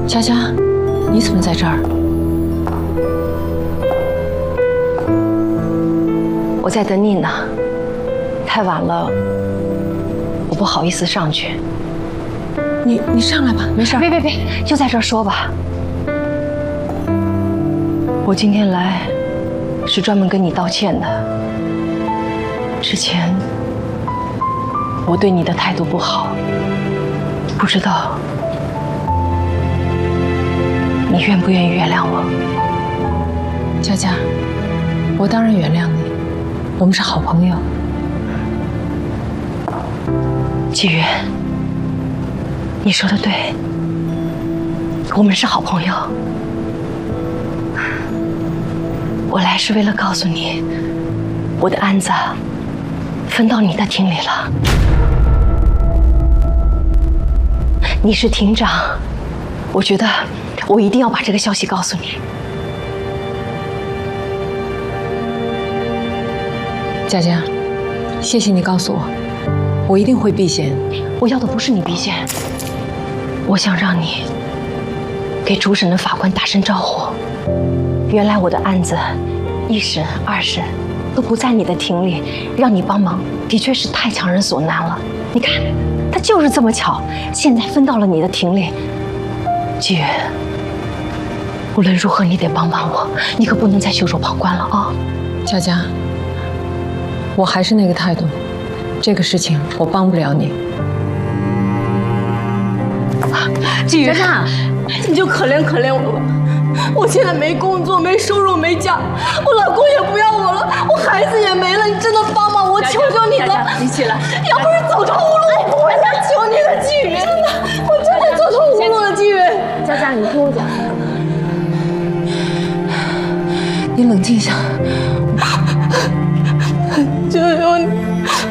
佳佳，你怎么在这儿？ 我在等你呢，太晚了，我不好意思上去。 你上来吧，没事。 别，就在这儿说吧。我今天来是专门跟你道歉的。之前我对你的态度不好，不知道你愿不愿意原谅我？ 佳佳，我当然原谅你，我们是好朋友。 纪元，你说的对，我们是好朋友。我来是为了告诉你，我的案子分到你的庭里了。你是庭长，我觉得我一定要把这个消息告诉你。 佳佳，谢谢你告诉我，我一定会避嫌。 我要的不是你避嫌，我想让你给主审的法官打声招呼。原来我的案子1审、2审都不在你的庭里，让你帮忙的确是太强人所难了。你看，他就是这么巧，现在分到了你的庭里。纪元，无论如何你得帮帮我，你可不能再袖手旁观了啊！ 佳佳，我还是那个态度，这个事情我帮不了你。 纪元， 佳佳，你就可怜可怜我吧。我现在没工作，没收入，没家，我老公也不要我了，我孩子也没了，你真的帮帮我，求求你了！ 你起来， 要不是走投无路，我不会再求你的，纪元，真的，我真的走投无路了，纪元。 佳佳，你听我讲， 你冷静一下。 就有你。